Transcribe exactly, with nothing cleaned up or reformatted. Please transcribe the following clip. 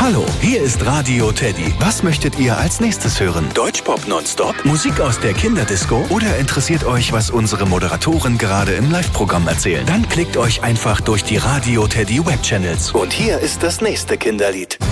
Hallo, hier ist Radio Teddy. Was möchtet ihr als nächstes hören? Deutschpop nonstop? Musik aus der Kinderdisco? Oder interessiert euch, was unsere Moderatoren gerade im Live-Programm erzählen? Dann klickt euch einfach durch die Radio Teddy Webchannels. Und hier ist das nächste Kinderlied.